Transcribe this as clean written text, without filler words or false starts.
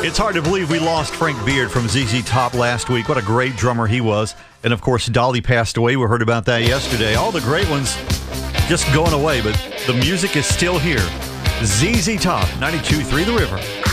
It's hard to believe we lost Frank Beard from ZZ Top last week. What a great drummer he was. And, of course, Dolly passed away. We heard about that yesterday. All the great ones just going away, but the music is still here. ZZ Top, 92.3 The River.